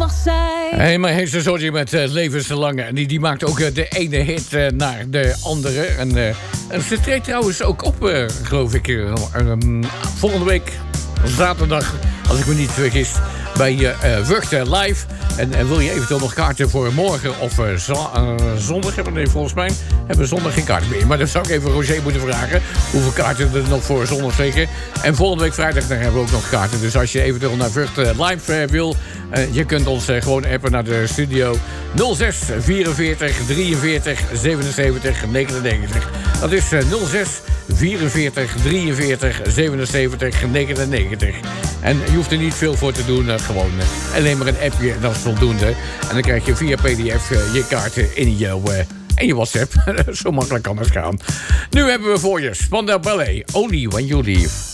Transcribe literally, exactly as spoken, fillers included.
mag zijn. Hey, maar heeft ze sorry met uh, levenslange. En die, die maakt ook uh, de ene hit uh, naar de andere. En, uh, en ze treedt trouwens ook op, uh, geloof ik, uh, um, volgende week zaterdag, als ik me niet vergis, bij uh, Vught Live. En, en wil je eventueel nog kaarten voor morgen of uh, zo, uh, zondag? Hebben we, nee, volgens mij hebben we zondag geen kaarten meer. Maar dan zou ik even Roger moeten vragen hoeveel kaarten er nog voor zondag zeker. En volgende week vrijdag dan hebben we ook nog kaarten. Dus als je eventueel naar Vught Live uh, wil, uh, je kunt ons uh, gewoon appen naar de studio nul zes vierenveertig drieënveertig zevenenzeventig negenennegentig. Dat is uh, nul zes vierenveertig drieënveertig zevenenzeventig negenennegentig. En je hoeft er niet veel voor te doen. Uh, gewoon uh, alleen maar een appje, dat is voldoende. En dan krijg je via P D F uh, je kaarten in je, uh, in je WhatsApp. Zo makkelijk kan het gaan. Nu hebben we voor je Spandau Ballet, Only When You Leave.